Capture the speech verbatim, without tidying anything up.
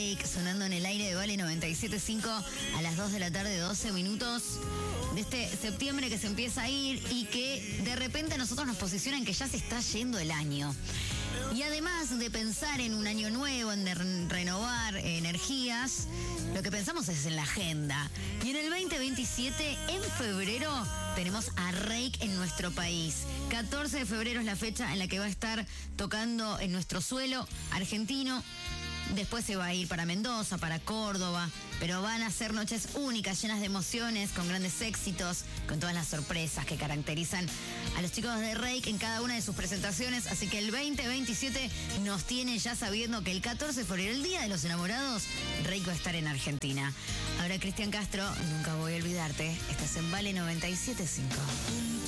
Rake sonando en el aire de Vale noventa y siete punto cinco a las dos de la tarde, doce minutos de este septiembre que se empieza a ir y que de repente a nosotros nos posiciona en que ya se está yendo el año. Y además de pensar en un año nuevo, en de renovar energías, lo que pensamos es en la agenda. Y en el veinte veintisiete, en febrero, tenemos a Rake en nuestro país. catorce de febrero es la fecha en la que va a estar tocando en nuestro suelo argentino. Después se va a ir para Mendoza, para Córdoba, pero van a ser noches únicas, llenas de emociones, con grandes éxitos, con todas las sorpresas que caracterizan a los chicos de Rake en cada una de sus presentaciones. Así que el veinte veintisiete nos tiene ya sabiendo que el catorce de febrero, el Día de los Enamorados, Rake va a estar en Argentina. Ahora, Cristian Castro, nunca voy a olvidarte, estás en Vale noventa y siete punto cinco.